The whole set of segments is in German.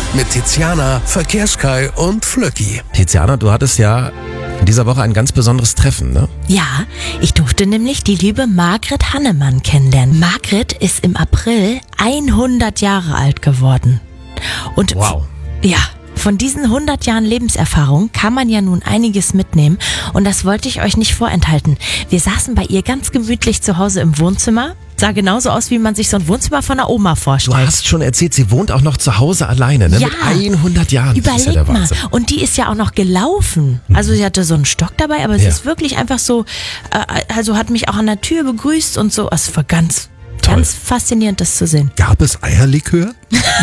mit Tiziana, Verkehrskai und Flöcki. Tiziana, du hattest ja in dieser Woche ein ganz besonderes Treffen, ne? Ja, ich durfte nämlich die liebe Margret Hannemann kennenlernen. Margret ist im April 100 Jahre alt geworden. Und Wow. Ja, von diesen 100 Jahren Lebenserfahrung kann man ja nun einiges mitnehmen und das wollte ich euch nicht vorenthalten. Wir saßen bei ihr ganz gemütlich zu Hause im Wohnzimmer. Sah genauso aus, wie man sich so ein Wohnzimmer von einer Oma vorstellt. Du hast schon erzählt, sie wohnt auch noch zu Hause alleine, ne? Ja. Mit 100 Jahren. Das ist ja der Überleg mal. Wahnsinn. Und die ist ja auch noch gelaufen. Also sie hatte so einen Stock dabei, aber sie ist wirklich einfach so, also hat mich auch an der Tür begrüßt und so. Es war ganz faszinierend, das zu sehen. Gab es Eierlikör?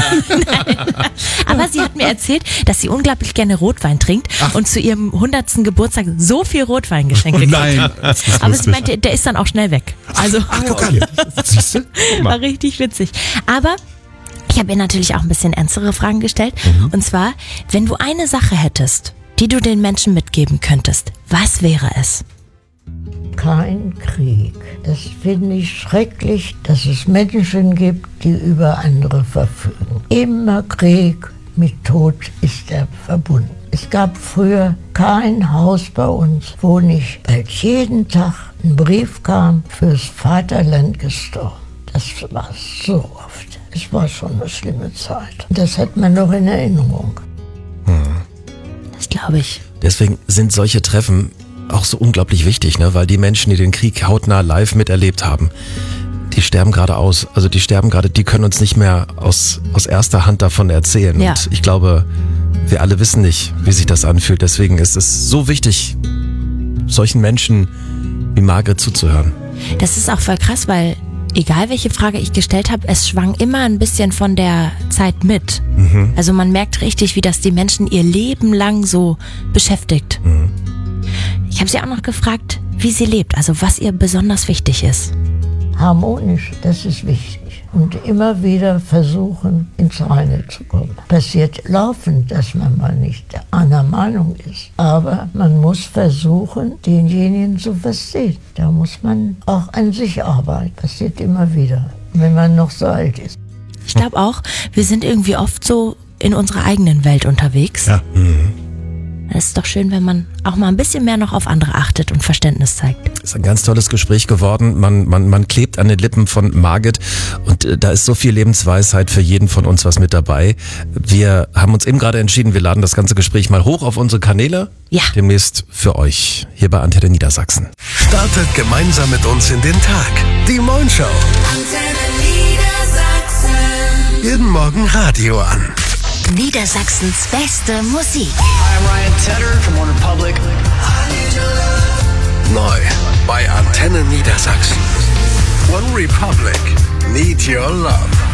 Aber sie hat mir erzählt, dass sie unglaublich gerne Rotwein trinkt und zu ihrem 100. Geburtstag so viel Rotwein geschenkt gekriegt hat. Aber sie meinte, der ist dann auch schnell weg. Also Guck an. Siehst du? war richtig witzig. Aber ich habe ihr natürlich auch ein bisschen ernstere Fragen gestellt. Und zwar, wenn du eine Sache hättest, die du den Menschen mitgeben könntest, was wäre es? Kein Krieg. Das finde ich schrecklich, dass es Menschen gibt, die über andere verfügen. Immer Krieg, mit Tod ist er verbunden. Es gab früher kein Haus bei uns, wo nicht bald jeden Tag ein Brief kam, fürs Vaterland gestorben. Das war so oft. Es war schon eine schlimme Zeit. Das hat man noch in Erinnerung. Das glaube ich. Deswegen sind solche Treffen auch so unglaublich wichtig, ne? Weil die Menschen, die den Krieg hautnah live miterlebt haben, die sterben gerade aus. Also die sterben gerade, die können uns nicht mehr aus erster Hand davon erzählen. Ja. Und ich glaube, wir alle wissen nicht, wie sich das anfühlt. Deswegen ist es so wichtig, solchen Menschen wie Margret zuzuhören. Das ist auch voll krass, weil egal welche Frage ich gestellt habe, es schwang immer ein bisschen von der Zeit mit. Also man merkt richtig, wie das die Menschen ihr Leben lang so beschäftigt. Ich habe sie auch noch gefragt, wie sie lebt, also was ihr besonders wichtig ist. Harmonisch, das ist wichtig. Und immer wieder versuchen, ins Reine zu kommen. Passiert laufend, dass man mal nicht einer Meinung ist. Aber man muss versuchen, denjenigen zu verstehen. Da muss man auch an sich arbeiten. Passiert immer wieder, wenn man noch so alt ist. Ich glaube auch, wir sind irgendwie oft so in unserer eigenen Welt unterwegs. Ja. Es ist doch schön, wenn man auch mal ein bisschen mehr noch auf andere achtet und Verständnis zeigt. Ist ein ganz tolles Gespräch geworden. Man klebt an den Lippen von Margret und da ist so viel Lebensweisheit für jeden von uns was mit dabei. Wir haben uns eben gerade entschieden, wir laden das ganze Gespräch mal hoch auf unsere Kanäle. Ja. Demnächst für euch hier bei Antenne Niedersachsen. Startet gemeinsam mit uns in den Tag. Die Moin Show. Antenne Niedersachsen. Jeden Morgen Radio an. Niedersachsens beste Musik. I'm Ryan Tedder from OneRepublic. Neu bei Antenne Niedersachsen. One Republic. Need Your Love.